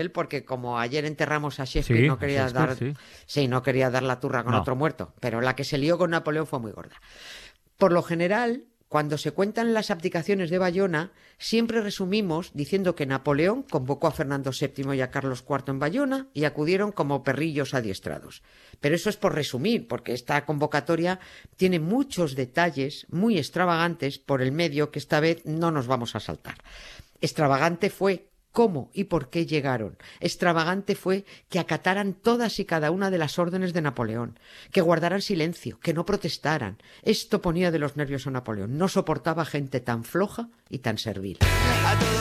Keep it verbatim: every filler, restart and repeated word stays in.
porque como ayer enterramos a Shakespeare, Sí, no quería Shakespeare, dar, sí. sí, no quería dar la turra con No. otro muerto, pero la que se lió con Napoleón fue muy gorda. Por lo general, cuando se cuentan las abdicaciones de Bayona, siempre resumimos diciendo que Napoleón convocó a Fernando séptimo y a Carlos cuarto en Bayona y acudieron como perrillos adiestrados. Pero eso es por resumir, porque esta convocatoria tiene muchos detalles muy extravagantes por el medio que esta vez no nos vamos a saltar. Extravagante fue cómo y por qué llegaron. Extravagante fue que acataran todas y cada una de las órdenes de Napoleón, que guardaran silencio, que no protestaran. Esto ponía de los nervios a Napoleón. No soportaba gente tan floja y tan servil.